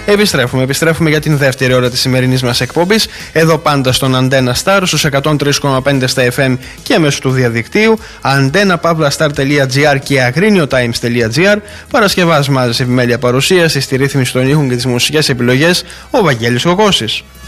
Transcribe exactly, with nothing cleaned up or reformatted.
Επιστρέφουμε, επιστρέφουμε για την δεύτερη ώρα της σημερινής μας εκπομπής. Εδώ πάντα στον Antenna Star, στους εκατόν τρία κόμμα πέντε στα εφ εμ και μέσω του διαδικτύου. antenna pavla star τελεία gr και agriniotimes τελεία gr. Παρασκευάσμα σε επιμέλεια παρουσίαση, στη ρύθμιση των ήχων και τις μουσικές επιλογές, ο Βαγγέλης Κοκώσης.